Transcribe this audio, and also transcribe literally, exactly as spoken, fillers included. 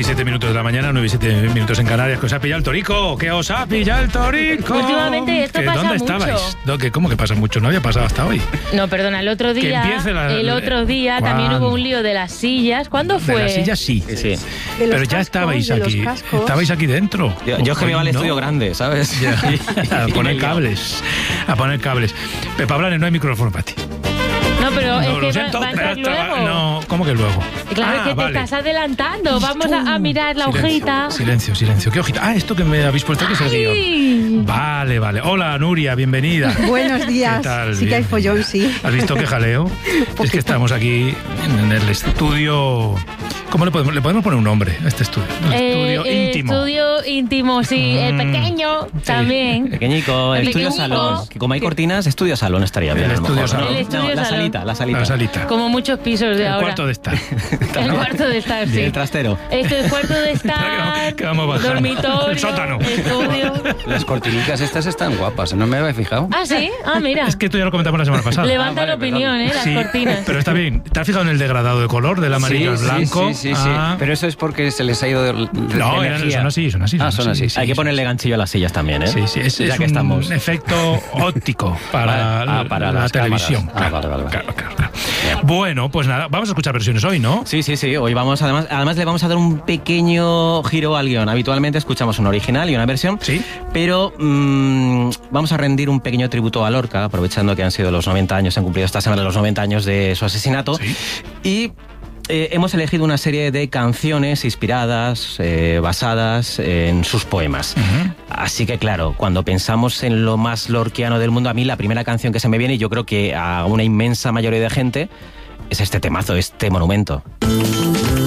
y siete minutos de la mañana, nueve y siete minutos en Canarias. ¿Que os ha pillado el torico? ¿Que os ha pillado el torico? Últimamente esto pasa ¿Dónde mucho. estabais? ¿No? ¿Que ¿Cómo que pasa mucho? No había pasado hasta hoy. No, perdona, el otro día, la, el otro día ¿cuándo? también hubo un lío de las sillas. ¿Cuándo fue? De las sillas sí. Sí, sí. Pero los ya cascos, estabais de los aquí. cascos. Estabais aquí dentro. Yo, yo es que me va al No. estudio grande, ¿sabes? Ya. A Y poner me he liado. cables. A poner cables. Pepa Blanes, no hay micrófono para ti. No, pero No, es lo que va, siento, va a entrar pero estaba- luego. No, ¿cómo que luego? Claro, Ah, que te vale. estás adelantando. Vamos a, a mirar la Silencio, hojita. Silencio, silencio. ¿Qué hojita? Ah, esto que me habéis puesto aquí es el guión. Ay. Vale, vale. Hola, Nuria, bienvenida. Buenos días. ¿Qué tal? Sí que hay Bien. follón, sí. ¿Has visto qué jaleo? Es que estamos aquí en el estudio... ¿Cómo le podemos, le podemos poner un nombre a este estudio? El Eh, estudio eh, íntimo. Estudio íntimo, sí. El Mm, pequeño sí. también. Pequeñico, el El estudio pequeñico. salón. Que como hay cortinas, estudio salón estaría bien. El a lo estudio mejor, ¿no? salón. El estudio No, la salón. salita, la salita. La salita. Como muchos pisos de El ahora. cuarto de estar. El cuarto de estar, sí. El trastero. Este es el cuarto de Espera, que estar. vamos- que vamos bajando. Dormitorio. El sótano. Estudio. Las cortinicas estas están guapas, ¿no me había fijado? Ah, sí. Ah, mira. Es que esto ya lo comentamos la semana pasada. Levanta Ah, vale, la opinión, ¿eh? Las Sí, cortinas. pero está bien. ¿Te has fijado en el degradado de color del amarillo al sí, blanco? Sí, sí, sí. Ah. Pero eso es porque se les ha ido de, de No, eran- energía. son así, son así. Ah, son así. sí, Hay que sí, ponerle sí. ganchillo a las sillas también, ¿eh? Sí, sí, es, ya es que un estamos. efecto óptico para, Vale. Ah, para la las televisión. cámaras. Ah, Claro, vale, vale, vale. claro, claro, claro. Bueno, pues nada, vamos a escuchar versiones hoy, ¿no? Sí, sí, sí. Hoy vamos, además, además le vamos a dar un pequeño giro al guión. Habitualmente escuchamos una original y una versión. Sí. Pero mmm, vamos a rendir un pequeño tributo a Lorca, aprovechando que han sido los noventa años, se han cumplido esta semana los noventa años de su asesinato. Sí. Y eh, hemos elegido una serie de canciones inspiradas, eh, basadas en sus poemas. Ujú. Así que claro, cuando pensamos en lo más lorquiano del mundo, a mí la primera canción que se me viene, y yo creo que a una inmensa mayoría de gente, es este temazo, este monumento.